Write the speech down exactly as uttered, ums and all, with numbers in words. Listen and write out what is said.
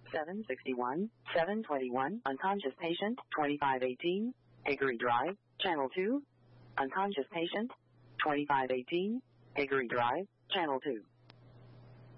seven sixty-one, seven twenty-one, unconscious patient, twenty-five eighteen, Hickory Drive, Channel two. Unconscious patient, twenty-five eighteen, Hickory Drive, Channel two.